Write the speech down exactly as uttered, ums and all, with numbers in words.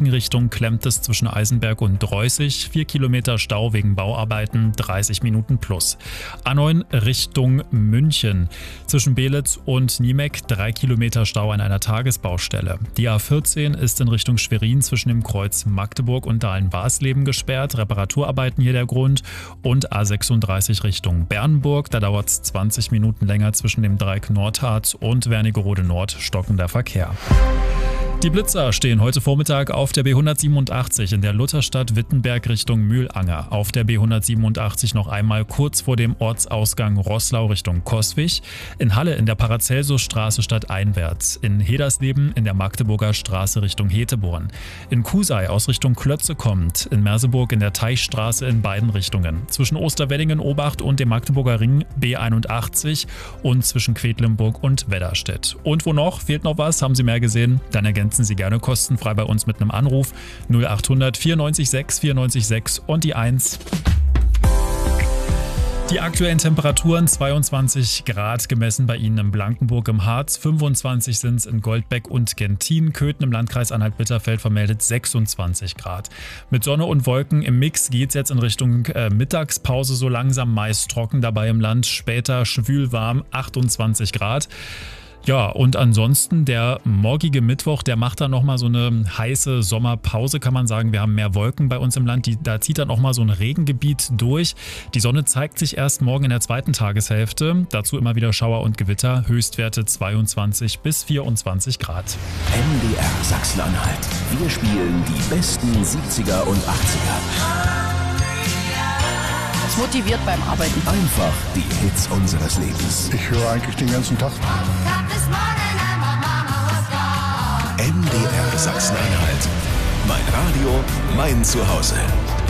Gegenrichtung klemmt es zwischen Eisenberg und Dreußig. vier Kilometer Stau wegen Bauarbeiten, dreißig Minuten plus. A neun Richtung München. Zwischen Belitz und Niemek drei Kilometer Stau an einer Tagesbaustelle. Die A vierzehn ist in Richtung Schwerin zwischen dem Kreuz Magdeburg und Dahlen-Warsleben gesperrt. Reparaturarbeiten hier der Grund. Und A sechsunddreißig Richtung Bernburg. Da dauert es zwanzig Minuten länger zwischen dem Dreieck Nordharz und Wernigerode Nord, stockender Verkehr. Die Blitzer stehen heute Vormittag auf der B hundertsiebenundachtzig in der Lutherstadt Wittenberg Richtung Mühlanger. Auf der B hundertsiebenundachtzig noch einmal kurz vor dem Ortsausgang Roßlau Richtung Coswig. In Halle in der Paracelsusstraße stadteinwärts. In Hedersleben in der Magdeburger Straße Richtung Heteborn. In Kusei aus Richtung Klötze kommt. In Merseburg in der Teichstraße in beiden Richtungen. Zwischen Osterweddingen-Obacht und dem Magdeburger Ring B einundachtzig und zwischen Quedlinburg und Wedderstedt. Und wo noch? Fehlt noch was? Haben Sie mehr gesehen? Dann ergänzen Sie gerne kostenfrei bei uns mit einem Anruf null achthundert vierundneunzig sechs vierundneunzig sechs und die eins. Die aktuellen Temperaturen zweiundzwanzig Grad gemessen bei Ihnen in Blankenburg im Harz, fünfundzwanzig sind es in Goldbeck und Gentin, Köthen im Landkreis Anhalt-Bitterfeld vermeldet sechsundzwanzig Grad. Mit Sonne und Wolken im Mix geht es jetzt in Richtung äh, Mittagspause so langsam, meist trocken dabei im Land, später schwül warm, achtundzwanzig Grad. Ja, und ansonsten der morgige Mittwoch, der macht dann nochmal so eine heiße Sommerpause, kann man sagen. Wir haben mehr Wolken bei uns im Land, die, da zieht dann auch mal so ein Regengebiet durch. Die Sonne zeigt sich erst morgen in der zweiten Tageshälfte. Dazu immer wieder Schauer und Gewitter, Höchstwerte zweiundzwanzig bis vierundzwanzig Grad. M D R Sachsen-Anhalt. Wir spielen die besten siebziger und achtziger. Das motiviert beim Arbeiten. Einfach die Hits unseres Lebens. Ich höre eigentlich den ganzen Tag. M D R Sachsen-Anhalt. Mein Radio, mein Zuhause.